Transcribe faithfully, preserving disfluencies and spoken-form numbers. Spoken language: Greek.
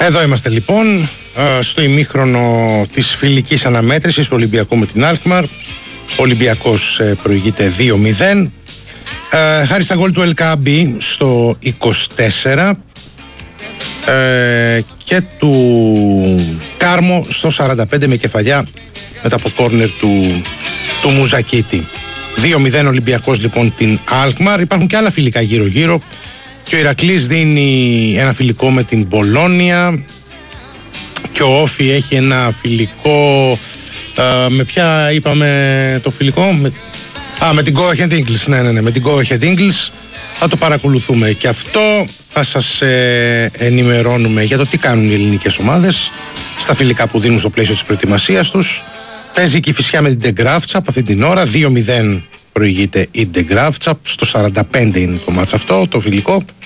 Εδώ είμαστε λοιπόν στο ημίχρονο της φιλικής αναμέτρησης του Ολυμπιακού με την Αλκμαρ. Ο Ολυμπιακός προηγείται δύο μηδέν ε, χάρη στα γκολ του Ελκάμπη στο είκοσι τέσσερα ε, και του Κάρμο στο σαράντα πέντε με κεφαλιά μετά από κόρνερ του, του Μουζακίτη. δύο μηδέν Ολυμπιακός λοιπόν την Αλκμαρ. Υπάρχουν και άλλα φιλικά γύρω γύρω και ο Ηρακλής δίνει ένα φιλικό με την Μπολόνια και ο Όφι έχει ένα φιλικό ε, με ποια είπαμε το φιλικό με, α, με την Go Ahead English. Ναι, ναι, ναι, με την Go Ahead English θα το παρακολουθούμε και αυτό θα σας ε, ενημερώνουμε για το τι κάνουν οι ελληνικές ομάδες στα φιλικά που δίνουν στο πλαίσιο της προετοιμασίας τους. Παίζει η Κηφισιά με την De Graafschap αυτή την ώρα, δύο μηδέν προηγείται η De Graafschap, στο σαράντα πέντε είναι το μάτς αυτό, το φιλικό.